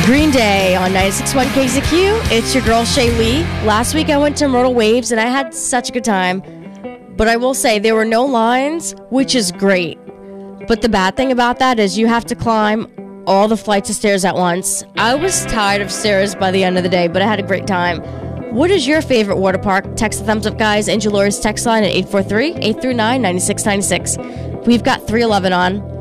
Green Day on 96.1 KZQ. It's your girl, Shay Lee. Last week I went to Myrtle Waves and I had such a good time. But I will say there were no lines, which is great. But the bad thing about that is you have to climb all the flights of stairs at once. I was tired of stairs by the end of the day, but I had a great time. What is your favorite water park? Text the thumbs up, guys. Angel Laura's text line at 843-839-9696. We've got 311 on.